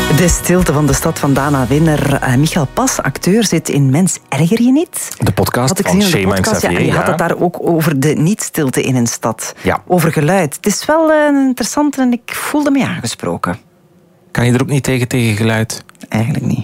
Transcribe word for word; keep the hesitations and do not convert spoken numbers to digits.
De stilte van de stad van Dana Winner. Uh, Michael Pas, acteur, zit in Mens Erger je niet? De podcast had ik van gezien, Shema en podcast, Xavier. Ja, je ja. had het daar ook over de niet-stilte in een stad. Ja. Over geluid. Het is wel uh, interessant en ik voelde me aangesproken. Kan je er ook niet tegen tegen geluid? Eigenlijk niet.